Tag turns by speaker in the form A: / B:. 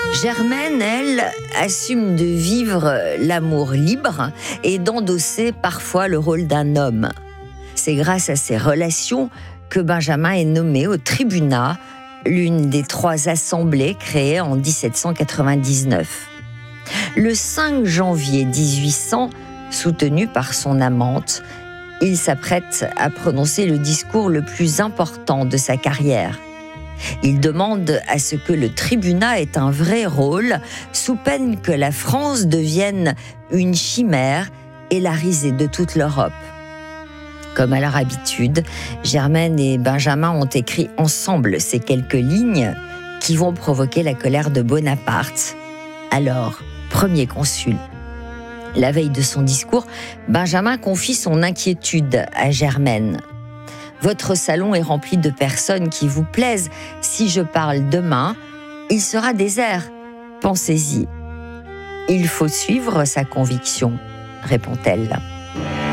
A: Germaine, elle, assume de vivre l'amour libre et d'endosser parfois le rôle d'un homme. C'est grâce à ces relations que Benjamin est nommé au tribunat, l'une des 3 assemblées créées en 1799. Le 5 janvier 1800, soutenu par son amante, il s'apprête à prononcer le discours le plus important de sa carrière. Il demande à ce que le tribunat ait un vrai rôle, sous peine que la France devienne une chimère et la risée de toute l'Europe. Comme à leur habitude, Germaine et Benjamin ont écrit ensemble ces quelques lignes qui vont provoquer la colère de Bonaparte, alors premier consul. La veille de son discours, Benjamin confie son inquiétude à Germaine. « Votre salon est rempli de personnes qui vous plaisent. Si je parle demain, il sera désert. Pensez-y. » « Il faut suivre sa conviction, » répond-elle.